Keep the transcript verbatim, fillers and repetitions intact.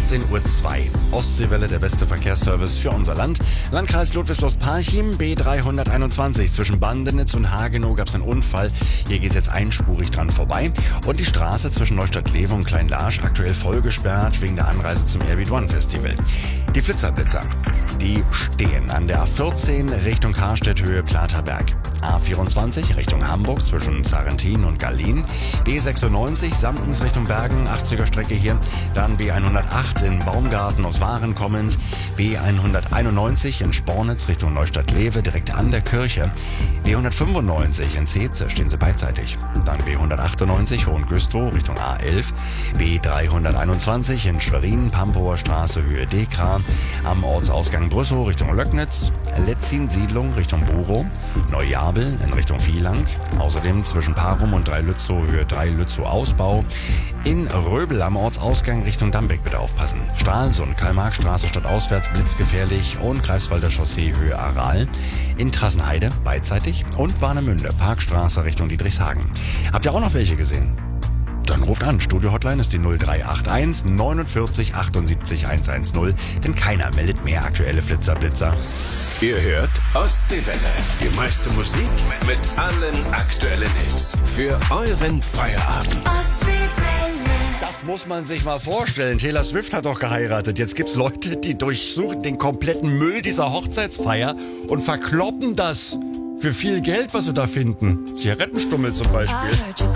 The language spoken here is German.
achtzehn Uhr zwei. Ostseewelle, der beste Verkehrsservice für unser Land. Landkreis Ludwigslust-Parchim, B dreihunderteinundzwanzig. Zwischen Bandenitz und Hagenow gab es einen Unfall. Hier geht es jetzt einspurig dran vorbei. Und die Straße zwischen Neustadt-Lewe und Klein-Larsch aktuell voll gesperrt wegen der Anreise zum Airbeat One Festival. Die Flitzerblitzer, die stehen an der A vierzehn Richtung Karstedt Höhe Platerberg. A vierundzwanzig Richtung Hamburg zwischen Sarrentin und Gallien. B sechsundneunzig Samtens Richtung Bergen, achtziger Strecke hier. Dann B hundertacht in Baumgarten aus Waren kommend. B hunderteinundneunzig in Spornitz Richtung Neustadt-Lewe direkt an der Kirche. B hundertfünfundneunzig in Zeetze stehen sie beidseitig. Dann B hundertachtundneunzig Hohengüstrow Richtung A elf. B dreihunderteinundzwanzig in Schwerin, Pampower Straße Höhe Dekra. Am Ortsausgang Brüssow Richtung Löcknitz. Letzin Siedlung Richtung Burow. Neujabel in Richtung Vielang. Außerdem zwischen Parum und Dreilützow Höhe Dreilützow Ausbau. In Röbel am Ortsausgang Richtung Dambeck bitte aufpassen. Stralsund, Karl-Marx-Straße stadtauswärts blitzgefährlich und Greifswalder Chaussee Höhe Aral. In Trassenheide beidseitig und Warnemünde Parkstraße Richtung Dietrichshagen. Habt ihr auch noch welche gesehen? Dann ruft an. Studio-Hotline ist die null drei acht eins neunundvierzig achtundsiebzig hundertzehn, denn keiner meldet mehr aktuelle Flitzerblitzer. Ihr hört Ostseewelle. Die meiste Musik mit allen aktuellen Hits. Für euren Feierabend. Ostseewelle. Das muss man sich mal vorstellen. Taylor Swift hat doch geheiratet. Jetzt gibt's Leute, die durchsuchen den kompletten Müll dieser Hochzeitsfeier und verkloppen das für viel Geld, was sie da finden. Zigarettenstummel zum Beispiel.